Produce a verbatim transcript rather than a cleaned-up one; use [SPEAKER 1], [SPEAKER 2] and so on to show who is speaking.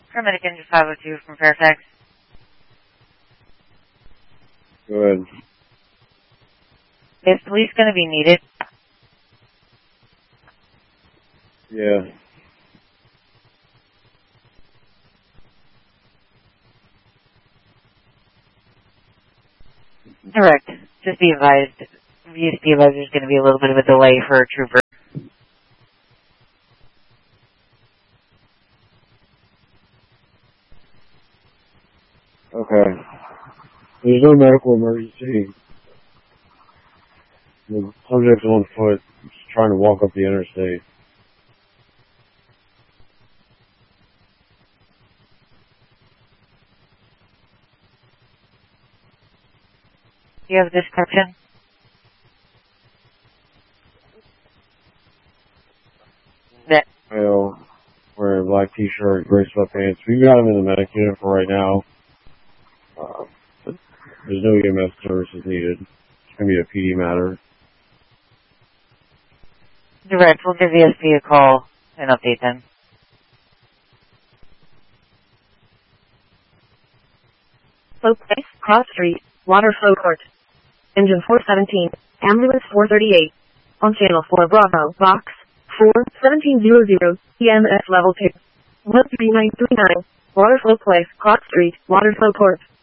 [SPEAKER 1] Paramedic Engine five oh two from Fairfax.
[SPEAKER 2] Go ahead.
[SPEAKER 1] Is police going to be needed?
[SPEAKER 2] Yeah.
[SPEAKER 1] Correct. Just be advised. Just be advised there's going to be a little bit of a delay for a trooper.
[SPEAKER 2] Okay. There's no medical emergency. The subject's on foot, just trying to walk up the interstate.
[SPEAKER 1] Do you have a description? That.
[SPEAKER 2] Male, wearing a black t-shirt, gray sweatpants. We've got him in the medic unit for right now. Uh, but there's no E M S services needed. It's going to be a P D matter.
[SPEAKER 1] Direct. We'll give V S P a call and update them.
[SPEAKER 3] Flow Place, Cross Street, Water Flow Court. Engine four seventeen, Ambulance four thirty-eight. On Channel four Bravo, Box four, seventeen hundred, E M S Level two. one three nine three nine, Water Flow Place, Cross Street, Water Flow Court.